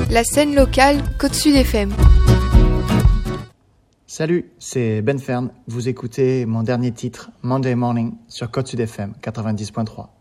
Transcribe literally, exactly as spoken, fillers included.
La scène locale Côte-Sud F M. Salut, c'est Ben Fern. Vous écoutez mon dernier titre, Monday Morning, sur Côte-Sud F M quatre-vingt-dix point trois.